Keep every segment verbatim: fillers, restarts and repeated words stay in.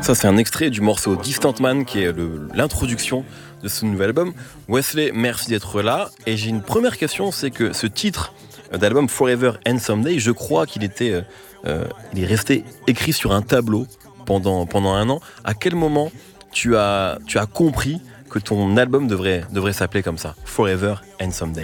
Ça, c'est un extrait du morceau Distant Man, qui est le- l'introduction de ce nouvel album. Wesley, merci d'être là. Et j'ai une première question, c'est que ce titre d'album Forever and Someday, je crois qu'il était, euh, euh, il est resté écrit sur un tableau pendant, pendant un an. À quel moment tu as, tu as compris que ton album devrait, devrait s'appeler comme ça, Forever and Someday?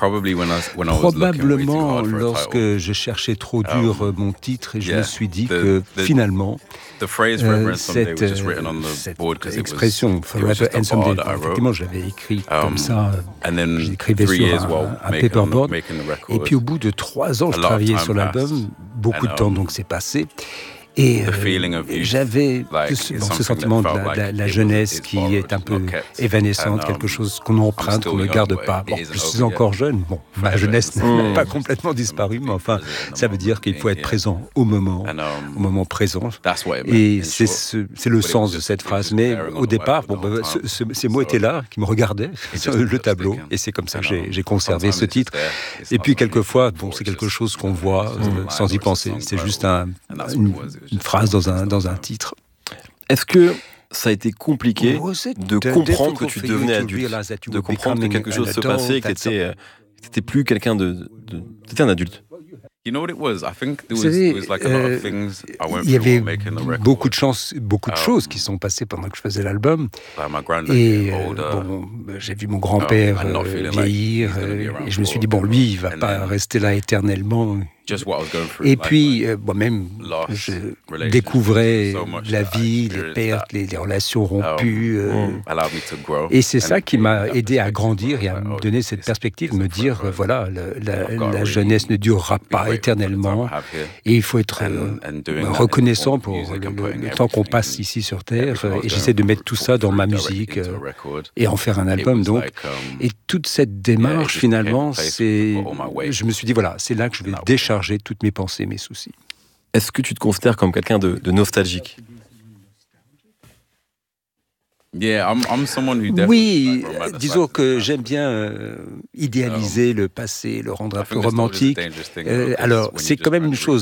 Probablement lorsque je cherchais trop dur um, mon titre et je yeah, me suis dit the, que the, finalement the phrase, euh, cette, euh, cette expression Forever and Someday, effectivement je l'avais écrit um, comme ça, j'écrivais sur un, un paperboard et puis au bout de trois ans je travaillais sur l'album, beaucoup de temps donc s'est passé. Et euh, j'avais ce, bon, ce sentiment de la, de la, la jeunesse qui est un peu évanescente, quelque chose qu'on emprunte, qu'on ne garde pas. Bon, je suis encore jeune, bon, ma jeunesse n'a pas complètement disparu, mais enfin, ça veut dire qu'il faut être présent au moment, au moment présent. Et c'est, ce, c'est le sens de cette phrase. Mais au départ, bon, bah, ce, ce, ces mots étaient là, qui me regardaient sur le tableau, et c'est comme ça que j'ai, j'ai conservé ce titre. Et puis quelquefois, bon, c'est quelque chose qu'on voit euh, sans y penser. C'est juste un, une, une phrase dans un, dans un titre. Est-ce que ça a été compliqué de comprendre que tu devenais adulte, de comprendre que quelque chose se passait, que tu n'étais plus quelqu'un de... de tu étais un adulte? Vous savez, euh, il y avait beaucoup de, chance, beaucoup de choses qui sont passées pendant que je faisais l'album. Et euh, bon, j'ai vu mon grand-père euh, vieillir euh, et je me suis dit, bon, lui, il ne va pas rester là éternellement. Et puis, euh, moi-même, je découvrais la vie, les pertes, les, les relations rompues. Euh, et c'est ça qui m'a aidé à grandir et à me donner cette perspective, me dire, euh, voilà, la, la, la jeunesse ne durera pas éternellement. Et il faut être euh, reconnaissant pour le, le, le temps qu'on passe ici sur Terre. Et j'essaie de mettre tout ça dans ma musique euh, et en faire un album. Donc. Et toute cette démarche, finalement, c'est, je me suis dit, voilà, c'est là que je vais décharger toutes mes pensées, mes soucis. Est-ce que tu te considères comme quelqu'un de, de nostalgique? Oui, disons que j'aime bien euh, idéaliser le passé, le rendre un peu romantique. Euh, alors, c'est quand même une chose